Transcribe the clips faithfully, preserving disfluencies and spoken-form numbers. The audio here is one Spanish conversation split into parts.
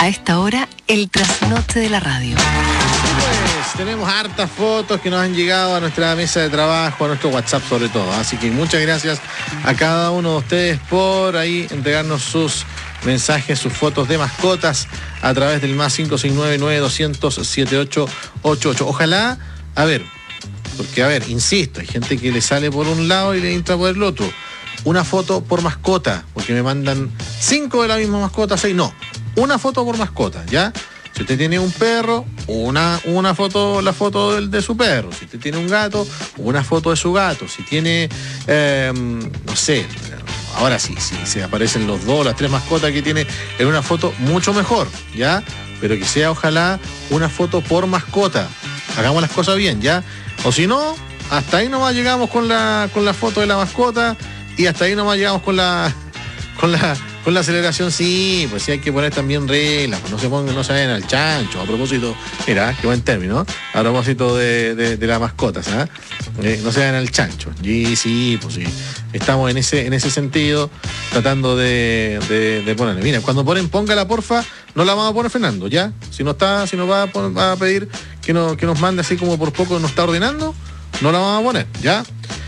A esta hora, el trasnoche de la radio. Pues tenemos hartas fotos que nos han llegado a nuestra mesa de trabajo, a nuestro WhatsApp sobre todo. Así que muchas gracias a cada uno de ustedes por ahí entregarnos sus mensajes, sus fotos de mascotas a través del más cinco seis nueve, nueve dos cero cero, siete ocho ocho ocho. Ojalá, a ver, porque a ver, insisto, hay gente que le sale por un lado y le entra por el otro. Una foto por mascota, porque me mandan cinco de la misma mascota, seis, no. Una foto por mascota, ¿ya? Si usted tiene un perro, una, una foto, la foto del, de su perro. Si usted tiene un gato, una foto de su gato. Si tiene, eh, no sé, ahora sí, sí, se aparecen los dos, las tres mascotas que tiene en una foto, mucho mejor, ¿ya? Pero que sea, ojalá, una foto por mascota. Hagamos las cosas bien, ¿ya? O si no, hasta ahí nomás llegamos con la, con la foto de la mascota y hasta ahí nomás llegamos con la, con la, con la aceleración. Sí, pues sí hay que poner también reglas, pues no se pongan, no se vayan al chancho. A propósito, mira, qué buen término, a propósito de, de, de las mascotas, ¿eh? Eh, no se vayan al chancho. Y sí, pues sí, estamos en ese, en ese sentido, tratando de, de, de ponerle. Mira, cuando ponen póngala porfa, no la vamos a poner Fernando, ¿ya? Si no está, si nos va a, poner, va a pedir que, no, que nos mande así como por poco nos está ordenando, no la vamos a poner, ¿ya?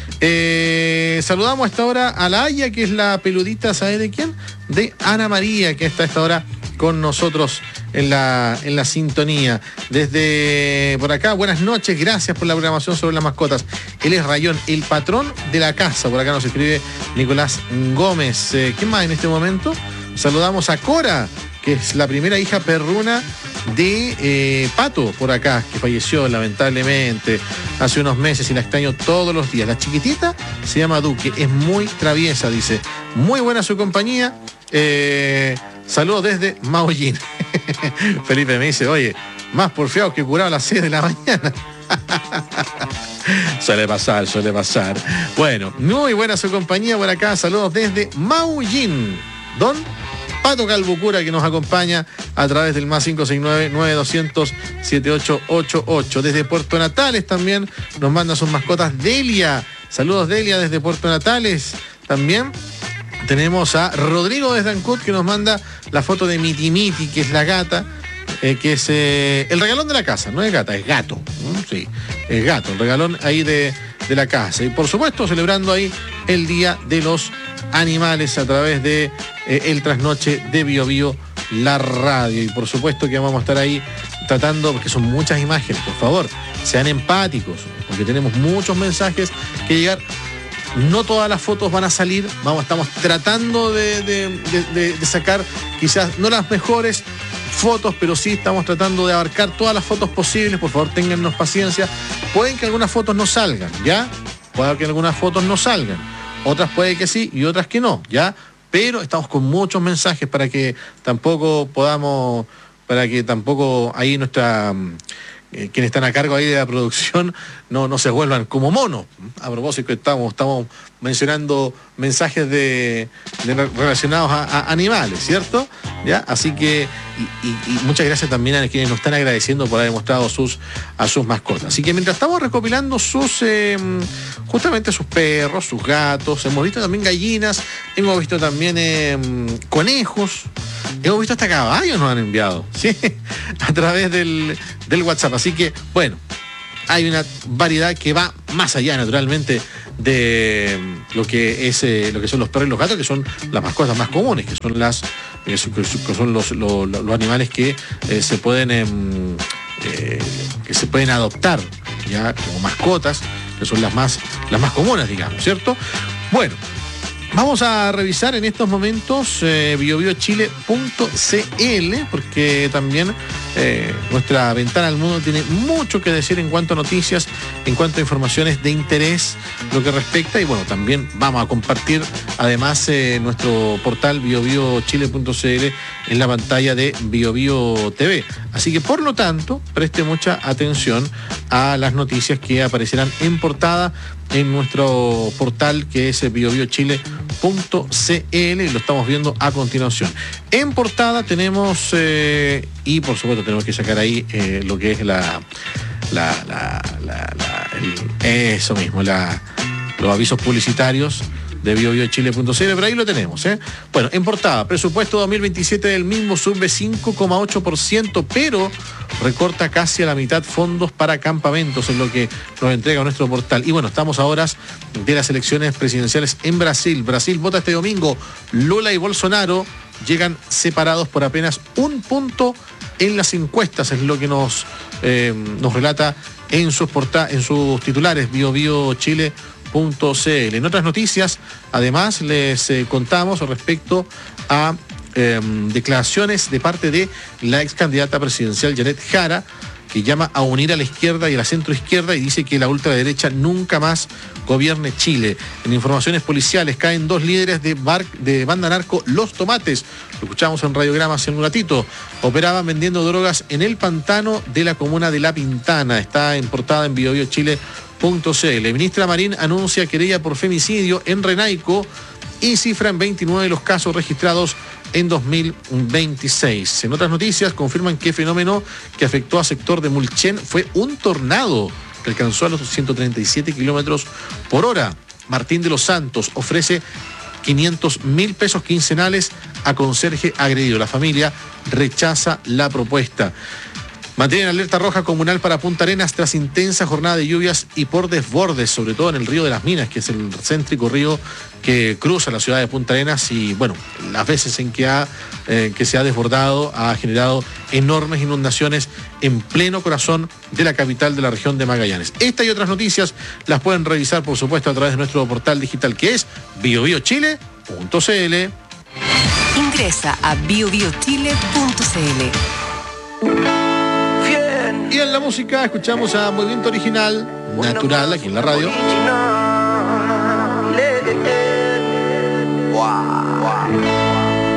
Eh, saludamos a esta hora a la Aya, que es la peludita, ¿sabe de quién? De Ana María, que está a esta hora con nosotros en la, en la sintonía. Desde por acá, buenas noches, gracias por la programación sobre las mascotas. Él es Rayón, el patrón de la casa. Por acá nos escribe Nicolás Gómez. Eh, ¿Quién más en este momento? Saludamos a Cora, que es la primera hija perruna de eh, Pato por acá, que falleció lamentablemente hace unos meses y la extraño todos los días. La chiquitita se llama Duque, es muy traviesa, dice. Muy buena su compañía. Eh, saludos desde Maullín. Felipe me dice, oye, más porfiado que curado a las seis de la mañana. Suele pasar, suele pasar. Bueno, muy buena su compañía por acá. Saludos desde Maullín. Don Pato Calbucura, que nos acompaña a través del más cinco seis nueve, nueve dos cero cero, siete ocho ocho ocho. Desde Puerto Natales también nos manda sus mascotas Delia. Saludos Delia desde Puerto Natales. También tenemos a Rodrigo desde Ancud, que nos manda la foto de Miti Miti, que es la gata, eh, que es eh, el regalón de la casa. No es gata, es gato. ¿Mm? Sí, es gato, el regalón ahí de, de la casa. Y por supuesto celebrando ahí el Día de los Animales a través de eh, el trasnoche de Bio Bio, la radio. Y por supuesto que vamos a estar ahí tratando, porque son muchas imágenes, por favor, sean empáticos, porque tenemos muchos mensajes que llegar. No todas las fotos van a salir, vamos, estamos tratando de, de, de, de, de sacar quizás no las mejores fotos, pero sí estamos tratando de abarcar todas las fotos posibles. Por favor, téngannos paciencia. Pueden que algunas fotos no salgan, ¿ya? Puede que algunas fotos no salgan. Otras puede que sí y otras que no, ¿ya? Pero estamos con muchos mensajes para que tampoco podamos, para que tampoco ahí nuestra, eh, quienes están a cargo ahí de la producción, no, no se vuelvan como monos. A propósito, estamos, estamos mencionando mensajes de, de relacionados a, a animales, ¿cierto? ¿Ya? Así que, y, y, y muchas gracias también a quienes nos están agradeciendo por haber mostrado sus, a sus mascotas. Así que mientras estamos recopilando sus, eh, justamente sus perros, sus gatos, hemos visto también gallinas, hemos visto también eh, conejos, hemos visto hasta caballos nos han enviado, ¿sí? A través del, del WhatsApp. Así que, bueno, hay una variedad que va más allá, naturalmente, de lo que es eh, lo que son los perros y los gatos, que son las mascotas más comunes, que son las eh, que son los, los, los animales que eh, se pueden eh, eh, que se pueden adoptar ya como mascotas, que son las más las más comunes, digamos, ¿cierto? Bueno, vamos a revisar en estos momentos eh, bio bio chile punto c l, porque también eh, nuestra ventana al mundo tiene mucho que decir en cuanto a noticias, en cuanto a informaciones de interés, lo que respecta, y bueno, también vamos a compartir además eh, nuestro portal bio bio chile punto c l en la pantalla de Bio Bio T V. Así que por lo tanto, preste mucha atención a las noticias que aparecerán en portada en nuestro portal, que es bio bio chile punto c l, y lo estamos viendo a continuación. En portada tenemos, eh, y por supuesto tenemos que sacar ahí eh, lo que es la, la, la, la, la el, eso mismo, la, los avisos publicitarios de bio bio chile punto c l, pero ahí lo tenemos, ¿eh? Bueno, en portada, presupuesto dos mil veintisiete del mismo sube cinco coma ocho por ciento, pero recorta casi a la mitad fondos para campamentos, es lo que nos entrega nuestro portal. Y bueno, estamos a horas de las elecciones presidenciales en Brasil. Brasil vota este domingo. Lula y Bolsonaro llegan separados por apenas un punto en las encuestas, es lo que nos, eh, nos relata en sus, porta en sus titulares, bio bio chile punto c l. En otras noticias, además, les eh, contamos respecto a eh, declaraciones de parte de la ex candidata presidencial Janet Jara, que llama a unir a la izquierda y a la centroizquierda y dice que la ultraderecha nunca más gobierne Chile. En informaciones policiales caen dos líderes de, bar, de banda narco Los Tomates. Lo escuchamos en Radiograma hace un ratito. Operaban vendiendo drogas en el pantano de la comuna de La Pintana. Está en portada en bio bio chile punto c l. Ministra Marín anuncia querella por femicidio en Renaico y cifra en veintinueve los casos registrados en dos mil veintiséis. En otras noticias, confirman que el fenómeno que afectó a sector de Mulchen fue un tornado que alcanzó a los ciento treinta y siete kilómetros por hora. Martín de los Santos ofrece quinientos mil pesos quincenales a conserje agredido. La familia rechaza la propuesta. Mantienen alerta roja comunal para Punta Arenas tras intensa jornada de lluvias y por desbordes, sobre todo en el río de las Minas, que es el céntrico río que cruza la ciudad de Punta Arenas y, bueno, las veces en que, ha, eh, que se ha desbordado ha generado enormes inundaciones en pleno corazón de la capital de la región de Magallanes. Esta y otras noticias las pueden revisar, por supuesto, a través de nuestro portal digital que es bio bio chile punto c l. Ingresa a bio bio chile punto c l. Y en la música escuchamos a Movimiento Original, Natural, aquí en la radio.